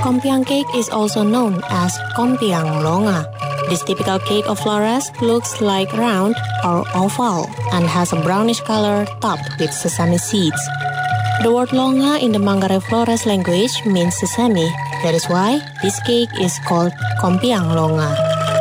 Kompiang cake is also known as kompiang longa. This typical cake of Flores looks like round or oval and has a brownish color topped with sesame seeds. The word longa in the Manggarai Flores language means sesame. That is why this cake is called kompiang longa.